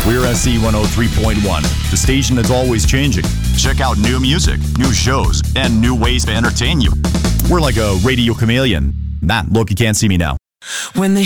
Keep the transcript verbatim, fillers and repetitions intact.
We're S C one oh three point one, the station that's always changing. Check out new music, new shows, and new ways to entertain you. We're like a radio chameleon. Nah, look, you can't see me now. When the